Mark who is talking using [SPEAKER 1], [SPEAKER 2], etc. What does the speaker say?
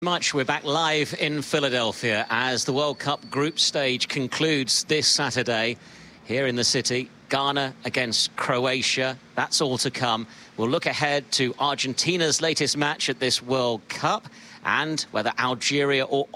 [SPEAKER 1] We're back live in Philadelphia as the World Cup group stage concludes this Saturday here in the city. Ghana against Croatia. That's all to come. We'll look ahead to Argentina's latest match at this World Cup and whether Algeria or